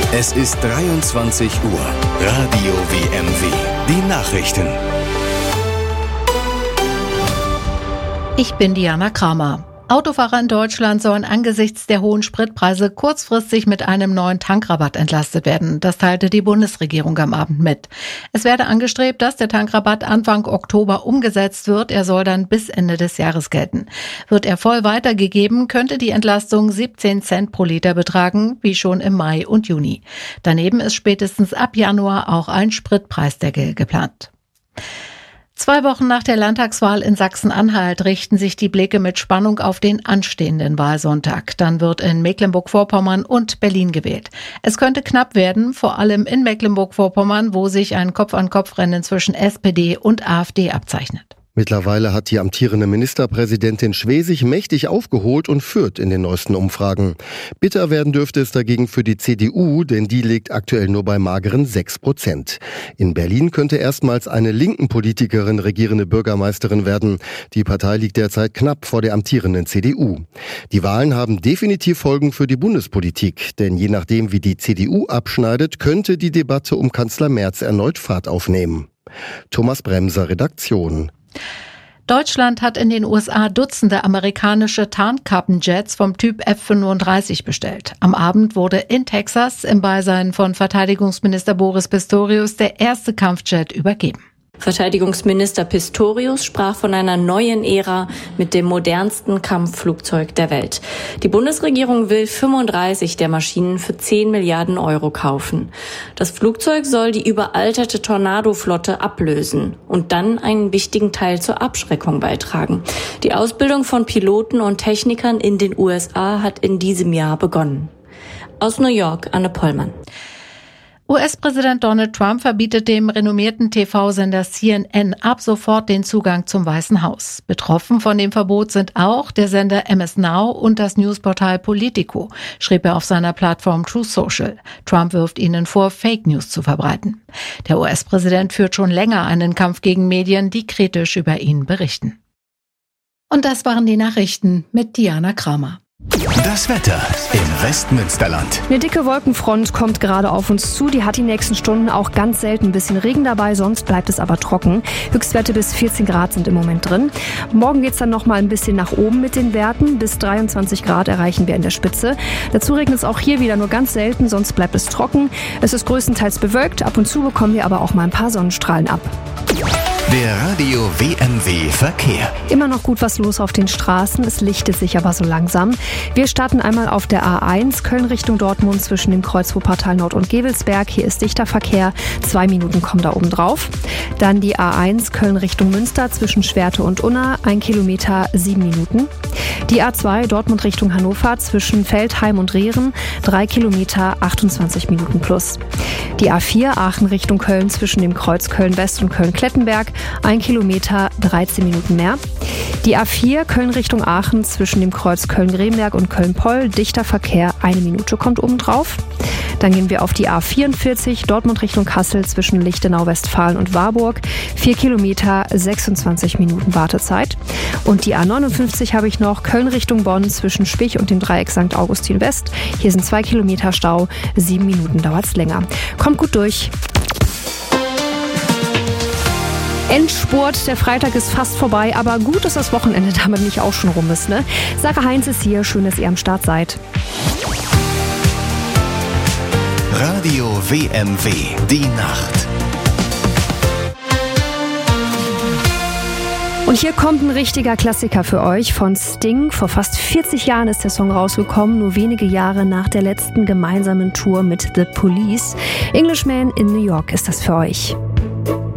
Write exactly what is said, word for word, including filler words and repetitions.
Es ist dreiundzwanzig Uhr. Radio W M W. Die Nachrichten. Ich bin Diana Kramer. Autofahrer in Deutschland sollen angesichts der hohen Spritpreise kurzfristig mit einem neuen Tankrabatt entlastet werden. Das teilte die Bundesregierung am Abend mit. Es werde angestrebt, dass der Tankrabatt Anfang Oktober umgesetzt wird. Er soll dann bis Ende des Jahres gelten. Wird er voll weitergegeben, könnte die Entlastung siebzehn Cent pro Liter betragen, wie schon im Mai und Juni. Daneben ist spätestens ab Januar auch ein Spritpreisdeckel geplant. Zwei Wochen nach der Landtagswahl in Sachsen-Anhalt richten sich die Blicke mit Spannung auf den anstehenden Wahlsonntag. Dann wird in Mecklenburg-Vorpommern und Berlin gewählt. Es könnte knapp werden, vor allem in Mecklenburg-Vorpommern, wo sich ein Kopf-an-Kopf-Rennen zwischen S P D und AfD abzeichnet. Mittlerweile hat die amtierende Ministerpräsidentin Schwesig mächtig aufgeholt und führt in den neuesten Umfragen. Bitter werden dürfte es dagegen für die C D U, denn die liegt aktuell nur bei mageren sechs Prozent. In Berlin könnte erstmals eine linken Politikerin regierende Bürgermeisterin werden. Die Partei liegt derzeit knapp vor der amtierenden C D U. Die Wahlen haben definitiv Folgen für die Bundespolitik, denn je nachdem, wie die C D U abschneidet, könnte die Debatte um Kanzler Merz erneut Fahrt aufnehmen. Thomas Bremser, Redaktion. Deutschland hat in den U S A Dutzende amerikanische Tarnkappenjets vom Typ F fünfunddreißig bestellt. Am Abend wurde in Texas im Beisein von Verteidigungsminister Boris Pistorius der erste Kampfjet übergeben. Verteidigungsminister Pistorius sprach von einer neuen Ära mit dem modernsten Kampfflugzeug der Welt. Die Bundesregierung will fünfunddreißig der Maschinen für zehn Milliarden Euro kaufen. Das Flugzeug soll die überalterte Tornado-Flotte ablösen und dann einen wichtigen Teil zur Abschreckung beitragen. Die Ausbildung von Piloten und Technikern in den U S A hat in diesem Jahr begonnen. Aus New York, Anne Pollmann. U S-Präsident Donald Trump verbietet dem renommierten T V-Sender C N N ab sofort den Zugang zum Weißen Haus. Betroffen von dem Verbot sind auch der Sender M S Now und das Newsportal Politico, schrieb er auf seiner Plattform Truth Social. Trump wirft ihnen vor, Fake News zu verbreiten. Der U S-Präsident führt schon länger einen Kampf gegen Medien, die kritisch über ihn berichten. Und das waren die Nachrichten mit Diana Kramer. Das Wetter im Westmünsterland. Eine dicke Wolkenfront kommt gerade auf uns zu. Die hat die nächsten Stunden auch ganz selten ein bisschen Regen dabei, sonst bleibt es aber trocken. Höchstwerte bis vierzehn Grad sind im Moment drin. Morgen geht's dann noch mal ein bisschen nach oben mit den Werten. Bis dreiundzwanzig Grad erreichen wir in der Spitze. Dazu regnet es auch hier wieder nur ganz selten, sonst bleibt es trocken. Es ist größtenteils bewölkt. Ab und zu bekommen wir aber auch mal ein paar Sonnenstrahlen ab. Der Radio W M W Verkehr. Immer noch gut was los auf den Straßen, es lichtet sich aber so langsam. Wir starten einmal auf der A eins, Köln Richtung Dortmund zwischen dem Kreuz Wuppertal Nord und Gevelsberg. Hier ist dichter Verkehr, zwei Minuten kommen da oben drauf. Dann die A eins, Köln Richtung Münster zwischen Schwerte und Unna, ein Kilometer, sieben Minuten. Die A zwei, Dortmund Richtung Hannover zwischen Feldheim und Rehren, drei Kilometer, achtundzwanzig Minuten plus. Die A vier, Aachen Richtung Köln zwischen dem Kreuz Köln-West und Köln-Klettenberg, ein Kilometer, dreizehn Minuten mehr. Die A vier, Köln Richtung Aachen zwischen dem Kreuz Köln-Gremberg und Köln-Poll, dichter Verkehr, eine Minute kommt oben drauf. Dann gehen wir auf die A vierundvierzig, Dortmund Richtung Kassel zwischen Lichtenau, Westfalen und Warburg, vier Kilometer, sechsundzwanzig Minuten Wartezeit. Und die A neunundfünfzig habe ich noch, Köln Richtung Bonn zwischen Spich und dem Dreieck Sankt Augustin West. Hier sind zwei Kilometer Stau, sieben Minuten dauert es länger. Kommt gut durch. Endspurt, der Freitag ist fast vorbei, aber gut, dass das Wochenende damit nicht auch schon rum ist, ne? Sarah Heinz ist hier, schön, dass ihr am Start seid. Radio W M W, die Nacht. Und hier kommt ein richtiger Klassiker für euch von Sting. Vor fast vierzig Jahren ist der Song rausgekommen, nur wenige Jahre nach der letzten gemeinsamen Tour mit The Police. Englishman in New York ist das für euch.